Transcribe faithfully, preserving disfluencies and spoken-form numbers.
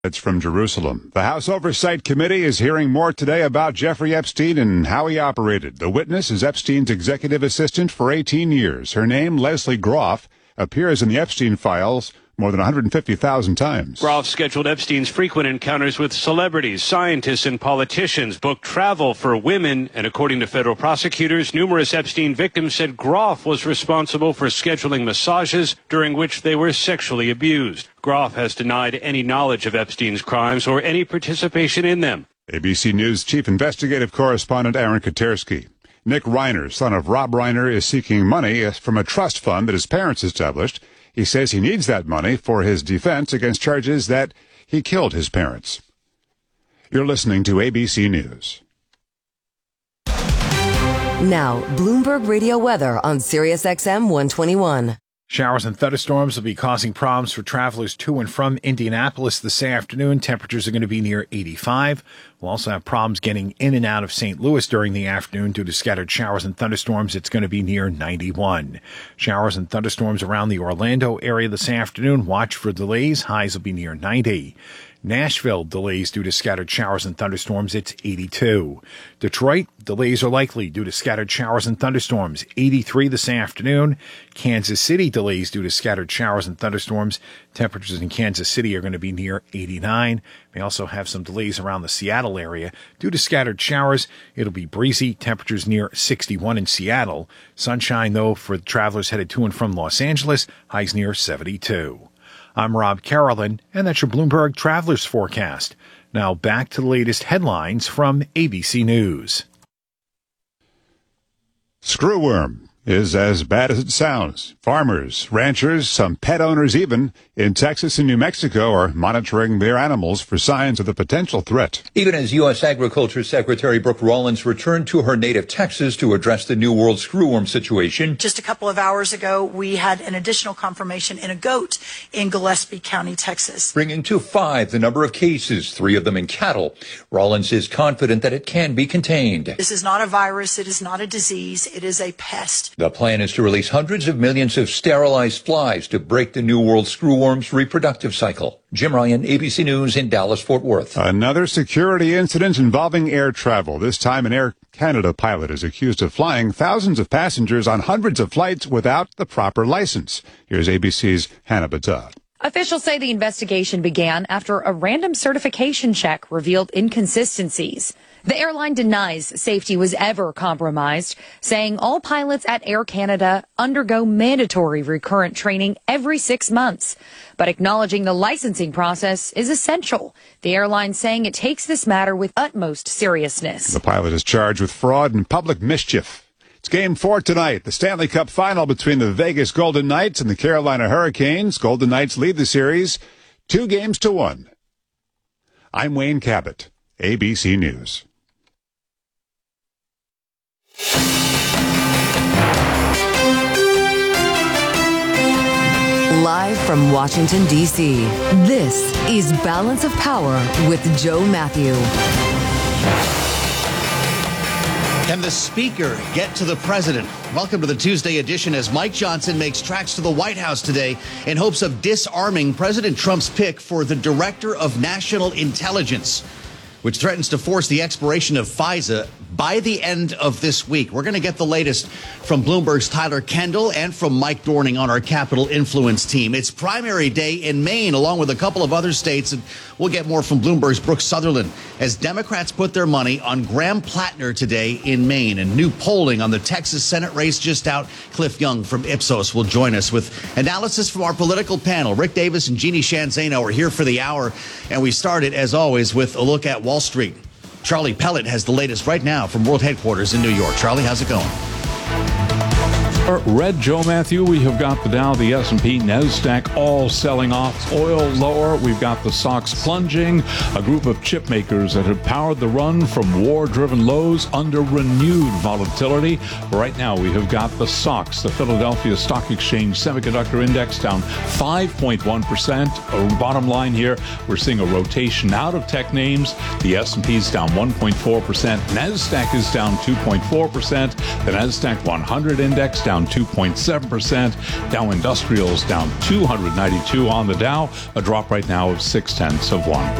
It's from Jerusalem. The House Oversight Committee is hearing more today about Jeffrey Epstein and how he operated. The witness is Epstein's executive assistant for eighteen years. Her name, Leslie Groff, appears in the Epstein files more than one hundred fifty thousand times. Groff scheduled Epstein's frequent encounters with celebrities, scientists, and politicians, booked travel for women, and according to federal prosecutors, numerous Epstein victims said Groff was responsible for scheduling massages during which they were sexually abused. Groff has denied any knowledge of Epstein's crimes or any participation in them. A B C News chief investigative correspondent Aaron Katersky. Nick Reiner, son of Rob Reiner, is seeking money from a trust fund that his parents established. He says he needs that money for his defense against charges that he killed his parents. You're listening to A B C News. Now, Bloomberg Radio weather on Sirius X M one twenty-one. Showers and thunderstorms will be causing problems for travelers to and from Indianapolis this afternoon. Temperatures are going to be near eighty-five. We'll also have problems getting in and out of Saint Louis during the afternoon due to scattered showers and thunderstorms. It's going to be near ninety-one. Showers and thunderstorms around the Orlando area this afternoon. Watch for delays. Highs will be near ninety. Nashville, delays due to scattered showers and thunderstorms. It's eighty-two. Detroit, delays are likely due to scattered showers and thunderstorms. eighty-three this afternoon. Kansas City, delays due to scattered showers and thunderstorms. Temperatures in Kansas City are going to be near eighty-nine. May also have some delays around the Seattle area due to scattered showers. It'll be breezy. Temperatures near sixty-one in Seattle. Sunshine, though, for travelers headed to and from Los Angeles. Highs near seventy-two. I'm Rob Carolyn, and that's your Bloomberg Travelers Forecast. Now back to the latest headlines from A B C News. Screwworm is as bad as it sounds. Farmers, ranchers, some pet owners even, in Texas and New Mexico are monitoring their animals for signs of the potential threat. Even as U S Agriculture Secretary Brooke Rollins returned to her native Texas to address the New World screwworm situation. Just a couple of hours ago, we had an additional confirmation in a goat in Gillespie County, Texas. Bringing to five the number of cases, three of them in cattle. Rollins is confident that it can be contained. This is not a virus. It is not a disease. It is a pest. The plan is to release hundreds of millions of sterilized flies to break the New World screwworm's reproductive cycle. Jim Ryan, A B C News in Dallas-Fort Worth. Another security incident involving air travel. This time an Air Canada pilot is accused of flying thousands of passengers on hundreds of flights without the proper license. Here's A B C's Hannah Battah. Officials say the investigation began after a random certification check revealed inconsistencies. The airline denies safety was ever compromised, saying all pilots at Air Canada undergo mandatory recurrent training every six months, but acknowledging the licensing process is essential. The airline saying it takes this matter with utmost seriousness. The pilot is charged with fraud and public mischief. It's game four tonight, the Stanley Cup final between the Vegas Golden Knights and the Carolina Hurricanes. Golden Knights lead the series two games to one. I'm Wayne Cabot, A B C News. Live from Washington, D C, this is Balance of Power with Joe Matthew. Can the speaker get to the president? Welcome to the Tuesday edition as Mike Johnson makes tracks to the White House today in hopes of disarming President Trump's pick for the Director of National Intelligence, which threatens to force the expiration of FISA by the end of this week. We're going to get the latest from Bloomberg's Tyler Kendall and from Mike Dorning on our Capital Influence team. It's primary day in Maine, along with a couple of other states, and we'll get more from Bloomberg's Brooke Sutherland as Democrats put their money on Graham Plattner today in Maine. And new polling on the Texas Senate race just out. Cliff Young from Ipsos will join us with analysis from our political panel. Rick Davis and Jeannie Shanzano are here for the hour, and we started, as always, with a look at Wall Street. Charlie Pellet has the latest right now from World Headquarters in New York. Charlie, how's it going? Red Joe Matthew, we have got the Dow, the S and P, NASDAQ all selling off. Oil lower. We've got the S O X plunging. A group of chip makers that have powered the run from war-driven lows under renewed volatility. Right now, we have got the S O X, the Philadelphia Stock Exchange Semiconductor Index, down five point one percent. Bottom line here, we're seeing a rotation out of tech names. The S and P is down one point four percent. NASDAQ is down two point four percent. The NASDAQ one hundred index down down two point seven percent. Dow Industrials down two hundred ninety-two on the Dow, a drop right now of six tenths of one percent.